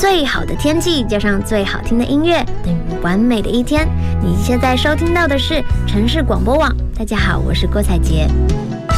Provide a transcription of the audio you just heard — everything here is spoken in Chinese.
最好的天气加上最好听的音乐，等于完美的一天。你现在收听到的是城市广播网，大家好，我是郭采洁。